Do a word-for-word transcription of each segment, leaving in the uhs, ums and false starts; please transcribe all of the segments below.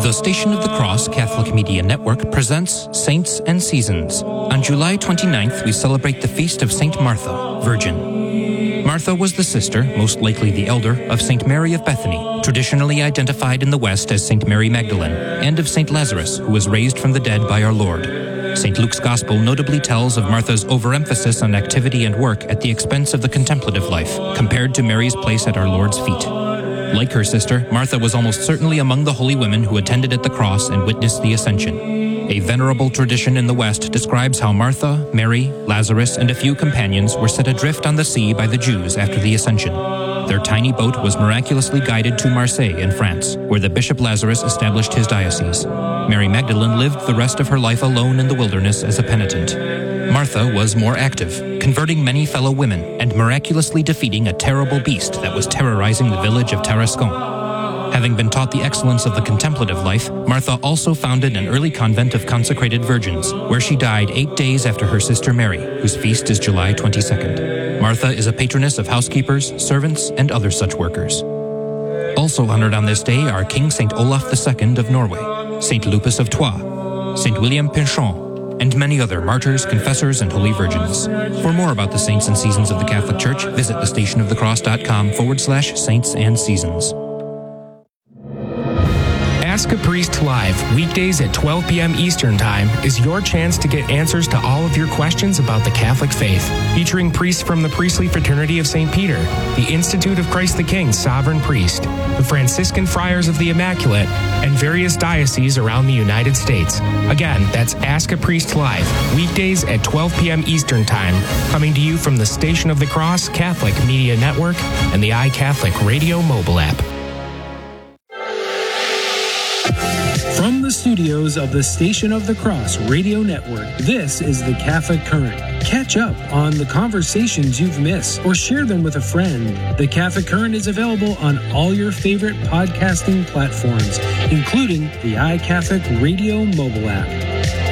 The Station of the Cross Catholic Media Network presents Saints and Seasons. On July twenty-ninth, we celebrate the feast of Saint Martha, Virgin. Martha was the sister, most likely the elder, of Saint Mary of Bethany, traditionally identified in the West as Saint Mary Magdalene, and of Saint Lazarus, who was raised from the dead by our Lord. Saint Luke's Gospel notably tells of Martha's overemphasis on activity and work at the expense of the contemplative life, compared to Mary's place at our Lord's feet. Like her sister, Martha was almost certainly among the holy women who attended at the cross and witnessed the Ascension. A venerable tradition in the West describes how Martha, Mary, Lazarus, and a few companions were set adrift on the sea by the Jews after the Ascension. Their tiny boat was miraculously guided to Marseille in France, where the Bishop Lazarus established his diocese. Mary Magdalene lived the rest of her life alone in the wilderness as a penitent. Martha was more active, converting many fellow women and miraculously defeating a terrible beast that was terrorizing the village of Tarascon. Having been taught the excellence of the contemplative life, Martha also founded an early convent of consecrated virgins, where she died eight days after her sister Mary, whose feast is July twenty-second. Martha is a patroness of housekeepers, servants, and other such workers. Also honored on this day are King Saint Olaf the Second of Norway, Saint Lupus of Troyes, Saint William Pinchon, and many other martyrs, confessors, and holy virgins. For more about the saints and seasons of the Catholic Church, visit thestationofthecross.com forward slash saints and seasons. Ask a Priest Live, weekdays at twelve p.m. Eastern Time, is your chance to get answers to all of your questions about the Catholic faith. Featuring priests from the Priestly Fraternity of Saint Peter, the Institute of Christ the King Sovereign Priest, the Franciscan Friars of the Immaculate, and various dioceses around the United States. Again, that's Ask a Priest Live, weekdays at twelve p.m. Eastern Time, coming to you from the Station of the Cross Catholic Media Network and the iCatholic Radio mobile app. From the studios of the Station of the Cross Radio Network, this is the Catholic Current. Catch up on the conversations you've missed or share them with a friend. The Catholic Current is available on all your favorite podcasting platforms, including the iCatholic Radio mobile app.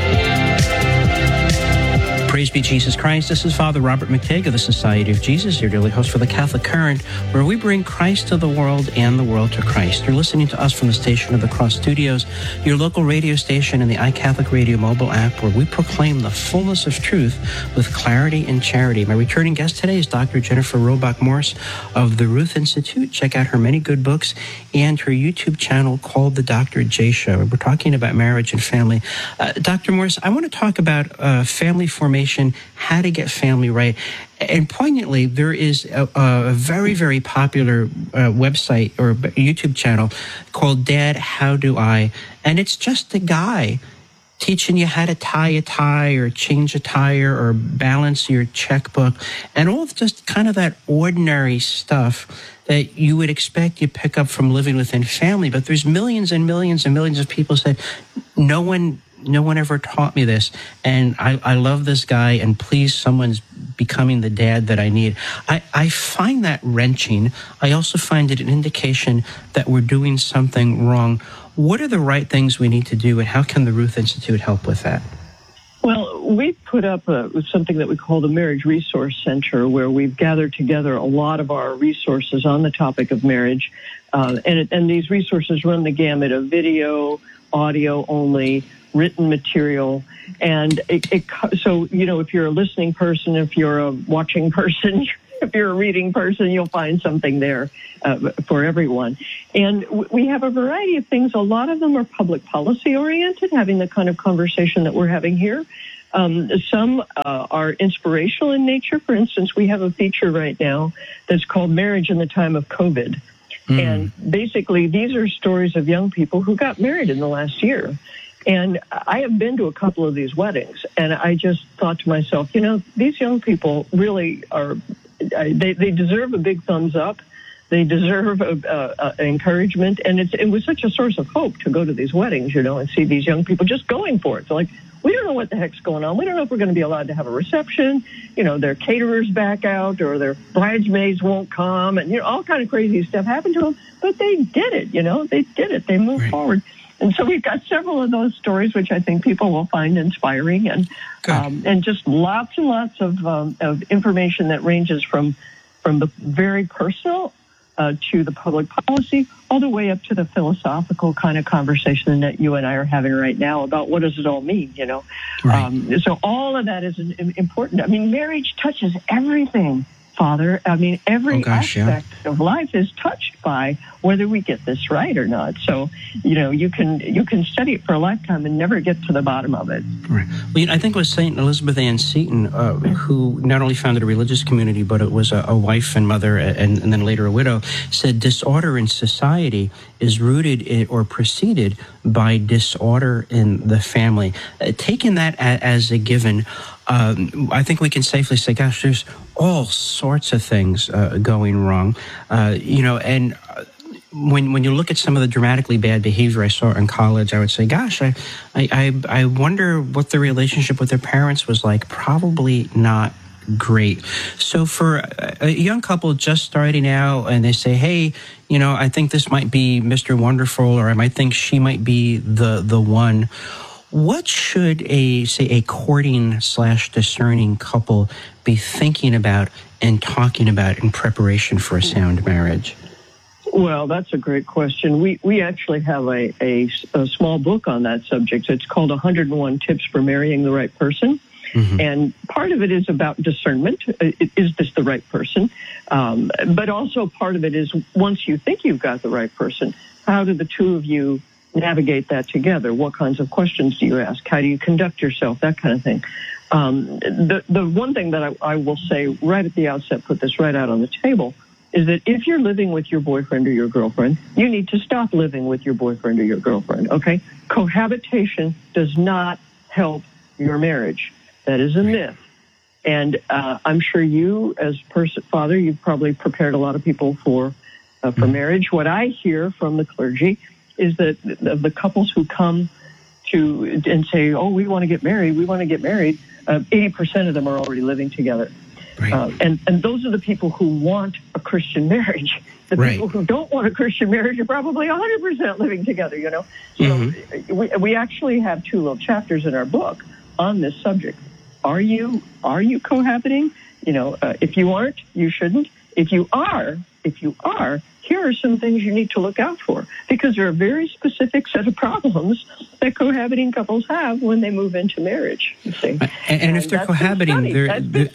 Praise be Jesus Christ. This is Father Robert McTague of the Society of Jesus, your daily host for the Catholic Current, where we bring Christ to the world and the world to Christ. You're listening to us from the Station of the Cross Studios, your local radio station and the iCatholic Radio mobile app, where we proclaim the fullness of truth with clarity and charity. My returning guest today is Doctor Jennifer Robach Morse of the Ruth Institute. Check out her many good books and her YouTube channel called The Doctor J Show. We're talking about marriage and family. Uh, Doctor Morse, I want to talk about uh, family formation, how to get family right. And poignantly, there is a, a very, very popular uh, website or YouTube channel called Dad, How Do I? And it's just a guy teaching you how to tie a tie or change a tire or balance your checkbook and all of just kind of that ordinary stuff that you would expect you pick up from living within family. But there's millions and millions and millions of people said, no one No one ever taught me this, and I, I love this guy, and please, someone's becoming the dad that I need. I, I find that wrenching. I also find it an indication that we're doing something wrong. What are the right things we need to do, and how can the Ruth Institute help with that? Well, we've put up a, something that we call the Marriage Resource Center, where we've gathered together a lot of our resources on the topic of marriage, uh, and, it, and these resources run the gamut of video, audio only, written material, and it, it, so, you know, if you're a listening person, if you're a watching person, if you're a reading person, you'll find something there uh, for everyone. And w- we have a variety of things. A lot of them are public policy oriented, having the kind of conversation that we're having here. Um, some uh, are inspirational in nature. For instance, we have a feature right now that's called Marriage in the Time of COVID. Mm. And basically, these are stories of young people who got married in the last year. And I have been to a couple of these weddings, and I just thought to myself, you know, these young people really are, they, they deserve a big thumbs up. They deserve a, a, a encouragement. And it's, it was such a source of hope to go to these weddings, you know, and see these young people just going for it. So like, we don't know what the heck's going on. We don't know if we're going to be allowed to have a reception. You know, their caterers back out or their bridesmaids won't come. And, you know, all kind of crazy stuff happened to them. But they did it, you know, they did it. They moved right forward. And so we've got several of those stories, which I think people will find inspiring, and um, and just lots and lots of um, of information that ranges from from the very personal uh, to the public policy, all the way up to the philosophical kind of conversation that you and I are having right now about what does it all mean, you know. Right. Um, so all of that is important. I mean, marriage touches everything, Father. I mean, every oh, gosh, aspect yeah. of life is touched by whether we get this right or not. So, you know, you can you can study it for a lifetime and never get to the bottom of it. Right. Well, you know, I think it was Saint Elizabeth Ann Seton uh, who not only founded a religious community, but it was a, a wife and mother, and, and then later a widow, said disorder in society is rooted in, or preceded by disorder in the family. Uh, taking that a, as a given, um, I think we can safely say, gosh, there's all sorts of things uh, going wrong, uh, you know, and uh, when when you look at some of the dramatically bad behavior I saw in college, I would say, gosh, I I, I wonder what the relationship with their parents was like. Probably not great. So for a young couple just starting out and they say, hey, you know, I think this might be Mister Wonderful, or I might think she might be the the one. What should a, say, a courting slash discerning couple be thinking about and talking about in preparation for a sound marriage? Well, that's a great question. We we actually have a, a, a small book on that subject. It's called one hundred and one Tips for Marrying the Right Person. Mm-hmm. And part of it is about discernment. Is this the right person? Um, but also part of it is once you think you've got the right person, how do the two of you navigate that together? What kinds of questions do you ask? How do you conduct yourself? That kind of thing. Um, the, the one thing that I, I will say right at the outset, put this right out on the table, is that if you're living with your boyfriend or your girlfriend, you need to stop living with your boyfriend or your girlfriend, okay? Cohabitation does not help your marriage. That is a myth. And uh, I'm sure you, as person, father, you've probably prepared a lot of people for uh, for marriage. What I hear from the clergy is that the, the couples who come to and say, oh, we want to get married, we want to get married, uh, eighty percent of them are already living together. Right. Uh, and, and those are the people who want a Christian marriage. The right. people who don't want a Christian marriage are probably one hundred percent living together, you know. So mm-hmm. we, we actually have two little chapters in our book on this subject. Are you are you cohabiting? You know, uh, if you aren't, you shouldn't. If you are, if you are, here are some things you need to look out for, because there are a very specific set of problems that cohabiting couples have when they move into marriage. You see, and, and, and if they're cohabiting, they're, they're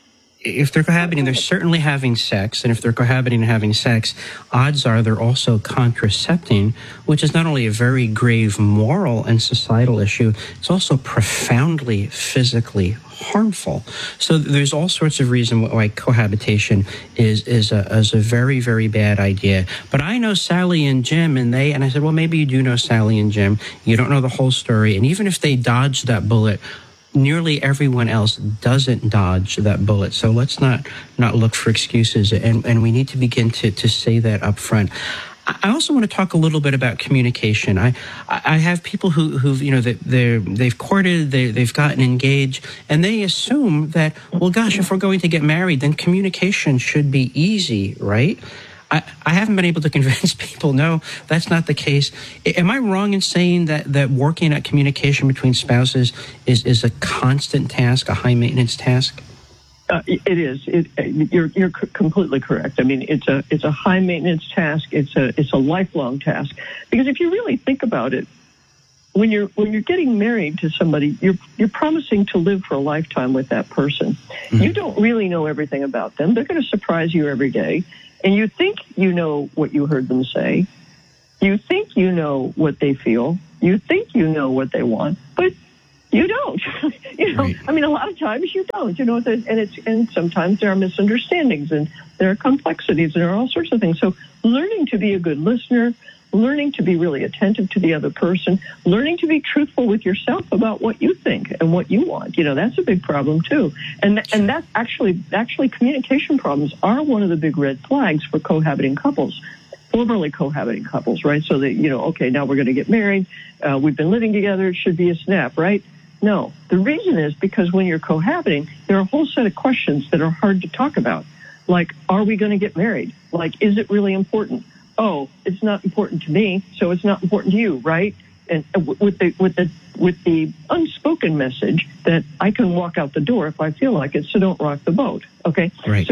if they're cohabiting, they're certainly having sex, and if they're cohabiting and having sex, odds are they're also contracepting, which is not only a very grave moral and societal issue, it's also profoundly physically harmful. So there's all sorts of reasons why cohabitation is is a, is a very, very bad idea. But I know Sally and Jim, and they, and I said, well, maybe you do know Sally and Jim. You don't know the whole story. And even if they dodged that bullet, nearly everyone else doesn't dodge that bullet. So let's not, not look for excuses, and, and we need to begin to, to say that up front. I also want to talk a little bit about communication. I I have people who who've you know they they're, they've courted, they they've gotten engaged, and they assume that, well, gosh, if we're going to get married, then communication should be easy, right? I, I haven't been able to convince people, no, that's not the case. Am I wrong in saying that, that working at communication between spouses is, is a constant task, a high-maintenance task? Uh, it is. It, you're you're c- completely correct. I mean, it's a it's a high-maintenance task. It's a it's a lifelong task. Because if you really think about it, when you're when you're getting married to somebody, you're you're promising to live for a lifetime with that person. Mm-hmm. You don't really know everything about them. They're going to surprise you every day. And you think you know what you heard them say. You think you know what they feel. You think you know what they want, but you don't. you know, right. I mean, a lot of times you don't. You know, and it's and sometimes there are misunderstandings and there are complexities and there are all sorts of things. So, learning to be a good listener, learning to be really attentive to the other person, learning to be truthful with yourself about what you think and what you want. You know, that's a big problem too. And and that actually actually communication problems are one of the big red flags for cohabiting couples, formerly cohabiting couples, right? So that, you know, okay, now we're going to get married. Uh, we've been living together. It should be a snap, right? No. The reason is because when you're cohabiting, there are a whole set of questions that are hard to talk about. Like, are we going to get married? Like, is it really important? Oh, it's not important to me, so it's not important to you, right? And with the with the with the unspoken message that I can walk out the door if I feel like it, so don't rock the boat. Okay, right. So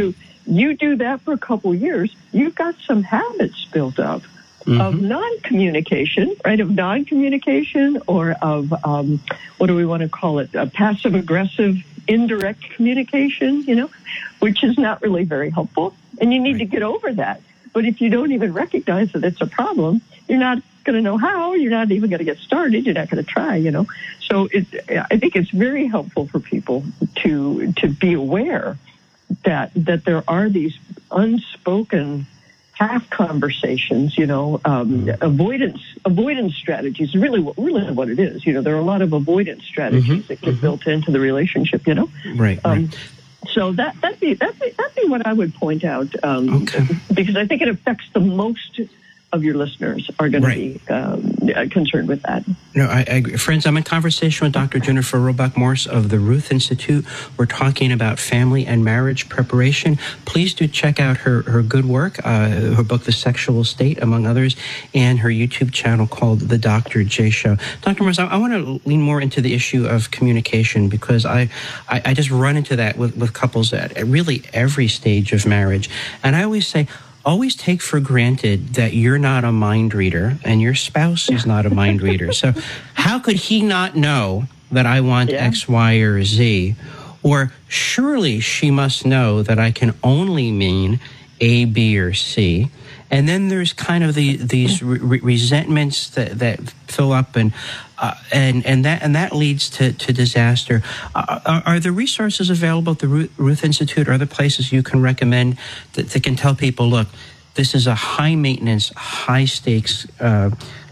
you do that for a couple of years, you've got some habits built up mm-hmm. of non-communication, right? Of non-communication or of, um, what do we want to call it? A passive-aggressive, indirect communication, you know, which is not really very helpful. And you need right. to get over that. But if you don't even recognize that it's a problem, you're not going to know how. You're not even going to get started. You're not going to try, you know. So it, I think it's very helpful for people to to be aware that that there are these unspoken half conversations, you know, um, avoidance avoidance strategies. Really, what really what it is, you know, there are a lot of avoidance strategies mm-hmm, that get mm-hmm. built into the relationship, you know. Right. Um, right. So that that'd be that'd be that'd be what I would point out, um, okay. because I think it affects the most of your listeners are going right. to be um, concerned with that. No, I, I agree. Friends, I'm in conversation with Doctor Jennifer Robach Morse of the Ruth Institute. We're talking about family and marriage preparation. Please do check out her, her good work, uh, her book, The Sexual State, among others, and her YouTube channel called The Doctor J Show. Doctor Morse, I, I want to lean more into the issue of communication because I, I, I just run into that with, with couples at really every stage of marriage. And I always say, always take for granted that you're not a mind reader and your spouse is not a mind reader. So how could he not know that I want yeah. X, Y, or Z? Or surely she must know that I can only mean A, B, or C. And then there's kind of the, these re- resentments that, that fill up, and uh, and and that and that leads to, to disaster. Uh, are, are there resources available at the Ruth, Ruth Institute or other places you can recommend that, that can tell people, look, this is a high maintenance, high stakes uh,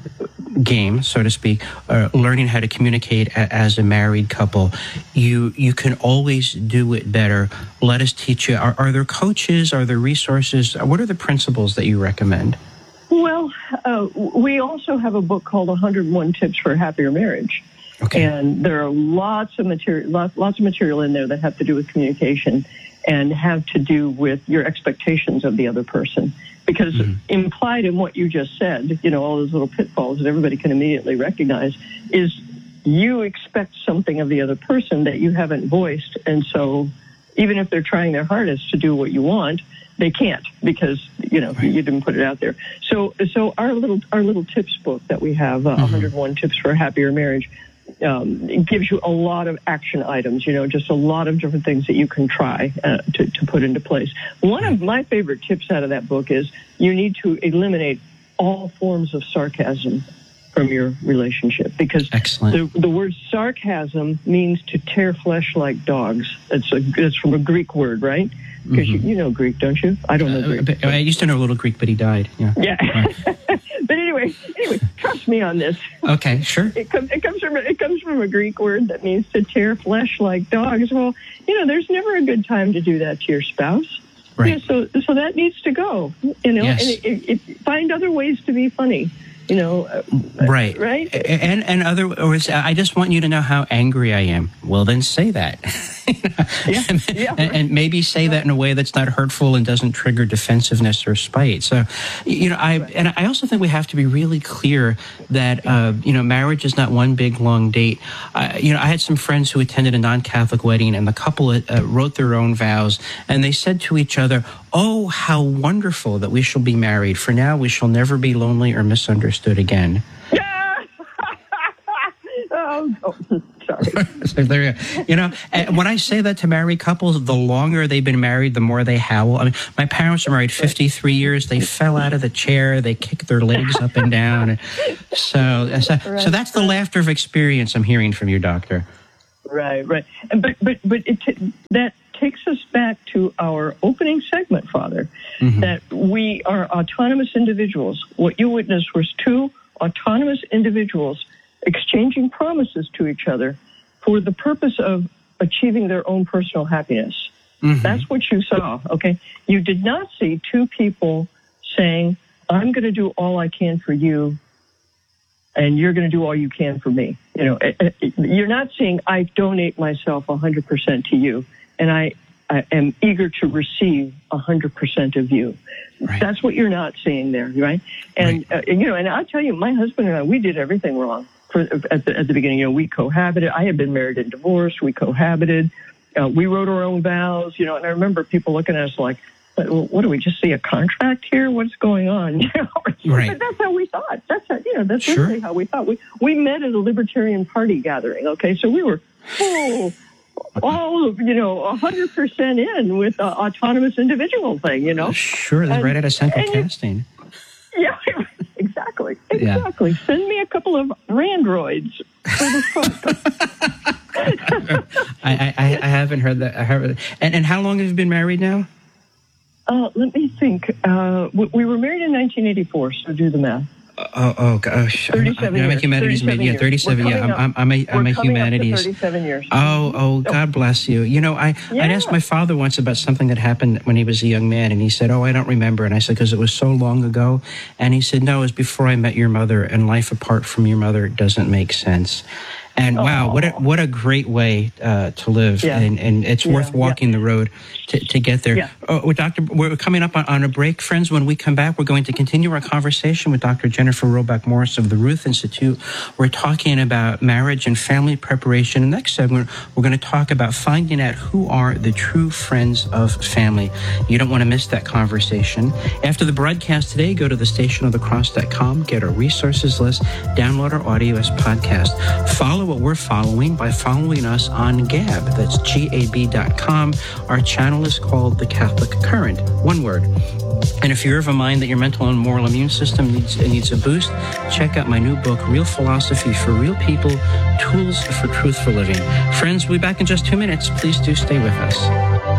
game, so to speak, uh, learning how to communicate a, as a married couple. You you can always do it better. Let us teach you. Are, are there coaches? Are there resources? What are the principles that you recommend? Well, uh, we also have a book called one hundred one Tips for a Happier Marriage. Okay. And there are lots of material, lots, lots of material in there that have to do with communication and have to do with your expectations of the other person. Because mm-hmm. implied in what you just said, you know, all those little pitfalls that everybody can immediately recognize, is you expect something of the other person that you haven't voiced. And so even if they're trying their hardest to do what you want, they can't because, you know, right. you didn't put it out there. So so our little our little tips book that we have, uh, mm-hmm. one hundred one Tips for a Happier Marriage, Um, it gives you a lot of action items, you know, just a lot of different things that you can try uh, to, to put into place. One of my favorite tips out of that book is you need to eliminate all forms of sarcasm from your relationship because Excellent. The, the word sarcasm means to tear flesh like dogs. It's, a, it's from a Greek word, right? Because mm-hmm. you, you know Greek, don't you? I don't know Greek. Uh, I used to know a little Greek, but he died. Yeah. Yeah. Right. But anyway, anyway, trust me on this. Okay, sure. It comes. It comes from. It comes from a Greek word that means to tear flesh like dogs. Well, you know, there's never a good time to do that to your spouse. Right. Yeah, so, so that needs to go. You know, yes. and it, it, it, find other ways to be funny. You know, uh, right, right, and and other words, I just want you to know how angry I am. Well, then say that, yeah, and, yeah, and, and maybe say that in a way that's not hurtful and doesn't trigger defensiveness or spite. So, you know, I and I also think we have to be really clear that uh, you know, marriage is not one big long date. Uh, you know, I had some friends who attended a non-Catholic wedding, and the couple uh, wrote their own vows, and they said to each other, "Oh, how wonderful that we shall be married. For now, we shall never be lonely or misunderstood again." Yeah. oh, oh, sorry. So there you go. You know, and when I say that to married couples, the longer they've been married, the more they howl. I mean, my parents were married fifty-three years. They fell out of the chair. They kicked their legs up and down. So, so, so that's the laughter of experience I'm hearing from your doctor. Right, right. But but but it t- that takes us back to our opening segment, Father, mm-hmm. that we are autonomous individuals. What you witnessed was two autonomous individuals exchanging promises to each other for the purpose of achieving their own personal happiness. Mm-hmm. That's what you saw, okay? You did not see two people saying, I'm going to do all I can for you, and you're going to do all you can for me. You know, you're not saying, I donate myself one hundred percent to you, and I, I am eager to receive one hundred percent of you. Right. That's what you're not seeing there, right? And, right. Uh, you know, and I'll tell you, my husband and I, we did everything wrong for, at, the, at the beginning. You know, we cohabited. I had been married and divorced. We cohabited. Uh, we wrote our own vows, you know, and I remember people looking at us like, like, well, what do we just see a contract here? What's going on? You know? Right. But that's how we thought. That's how, you know, that's Sure. really how we thought. We we met at a Libertarian Party gathering. Okay, so we were full, all of, you know, a hundred percent in with the autonomous individual thing. You know, Sure, that's And- right out of Central and you- Casting. yeah, exactly, Yeah. exactly. Send me a couple of Randroids for this phone. I, I, I haven't heard that. I haven't. And, and how long have you been married now? Uh, let me think. Uh, we, we were married in nineteen eighty-four, so do the math. Oh, oh gosh. thirty-seven I'm, I'm a years. humanities major. thirty-seven Yeah, years. thirty-seven. We're Yeah, coming I'm, I'm, up- I'm a, I'm we're a coming up to humanities. thirty-seven years. Oh, oh, God bless you. You know, I, I Yeah. asked my father once about something that happened when he was a young man, and he said, oh, I don't remember. And I said, because it was so long ago. And he said, no, it was before I met your mother, and life apart from your mother doesn't make sense. And wow, what a, what a great way uh, to live. Yeah. And, and it's Yeah, worth walking yeah. the road to, to get there. Yeah. Oh, well, Doctor, we're coming up on, on a break, friends. When we come back, we're going to continue our conversation with Doctor Jennifer Roback Morris of the Ruth Institute. We're talking about marriage and family preparation. In the next segment, we're going to talk about finding out who are the true friends of family. You don't want to miss that conversation. After the broadcast today, go to the station of the cross dot com, get our resources list, download our audio as podcast. Follow what we're following by following us on Gab. That's G A B dot com. Our channel is called The Catholic Current. One word. And if you're of a mind that your mental and moral immune system needs, needs a boost, check out my new book, Real Philosophy for Real People, Tools for Truthful Living. Friends, we'll be back in just two minutes. Please do stay with us.